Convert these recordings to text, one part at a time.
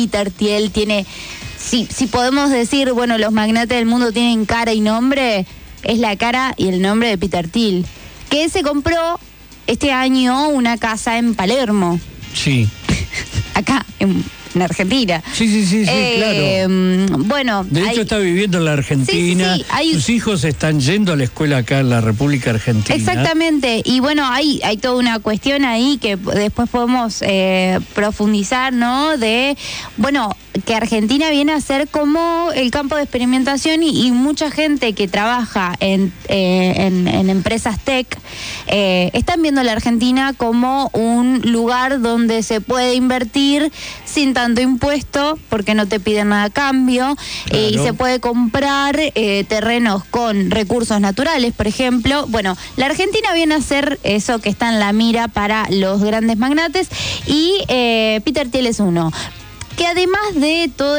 Peter Thiel tiene, si podemos decir, bueno, los magnates del mundo tienen cara y nombre, es la cara y el nombre de Peter Thiel, que se compró este año una casa en Palermo. Sí. Acá, en Argentina. Sí, claro. Bueno, de hecho está viviendo en la Argentina. Sí, sus hijos están yendo a la escuela acá en la República Argentina. Exactamente. Y bueno, hay toda una cuestión ahí que después podemos profundizar, ¿no? De, bueno, que Argentina viene a ser como el campo de experimentación y mucha gente que trabaja en empresas tech están viendo la Argentina como un lugar donde se puede invertir sin tanto impuesto, porque no te piden nada a cambio, claro. Y se puede comprar terrenos con recursos naturales, por ejemplo. Bueno, la Argentina viene a ser eso que está en la mira para los grandes magnates y Peter Thiel es uno. Que además de todo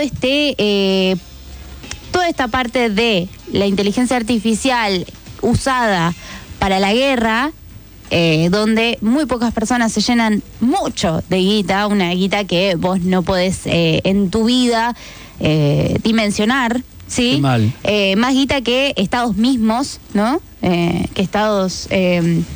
toda esta parte de la inteligencia artificial usada para la guerra, donde muy pocas personas se llenan mucho de guita, una guita que vos no podés en tu vida dimensionar, ¿sí? Qué mal. Más guita que estados mismos, ¿no? Que Estados-nación,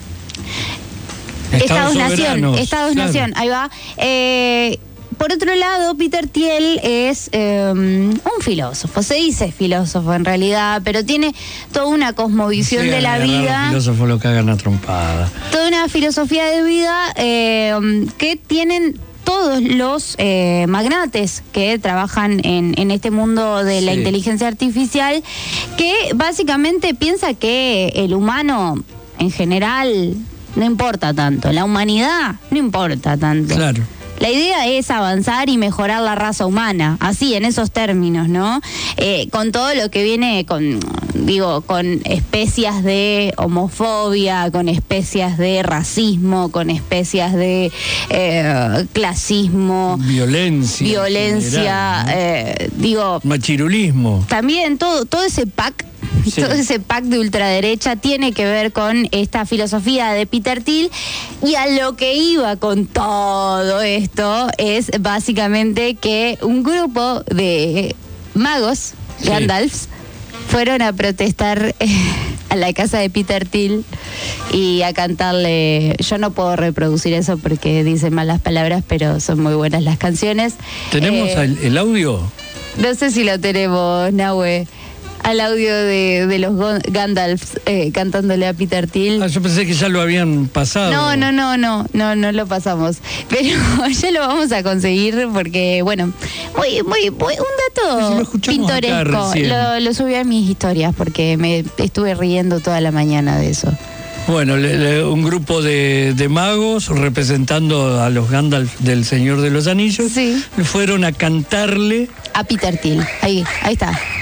Estados-nación, ahí va. Por otro lado, Peter Thiel es un filósofo, se dice filósofo en realidad, pero tiene toda una cosmovisión de la vida. Los filósofos lo cagan a trompada. Toda una filosofía de vida que tienen todos los magnates que trabajan en este mundo de la inteligencia artificial, que básicamente piensa que el humano en general no importa tanto, la humanidad no importa tanto. Claro. La idea es avanzar y mejorar la raza humana, así, en esos términos, ¿no? Con todo lo que viene con especias de homofobia, con especias de racismo, con especias de clasismo, violencia, ¿no? Machirulismo. También todo ese pack. Sí. Todo ese pack de ultraderecha tiene que ver con esta filosofía de Peter Thiel, y a lo que iba con todo esto es básicamente que un grupo de magos, Gandalfs, fueron a protestar a la casa de Peter Thiel y a cantarle. Yo no puedo reproducir eso porque dicen malas palabras, pero son muy buenas las canciones. ¿Tenemos el audio? No sé si lo tenemos, Nahue. Al audio de los Gandalfs cantándole a Peter Thiel. Yo pensé que ya lo habían pasado. No lo pasamos. Pero ya lo vamos a conseguir porque, bueno, un dato pintoresco. Lo subí a mis historias porque me estuve riendo toda la mañana de eso. Bueno, un grupo de magos representando a los Gandalf del Señor de los Anillos fueron a cantarle a Peter Thiel. Ahí está.